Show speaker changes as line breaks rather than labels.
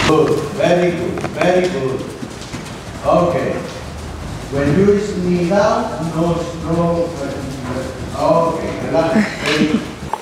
Good, very good, very good. Okay. When you sneeze out, no, okay, relax. Very good.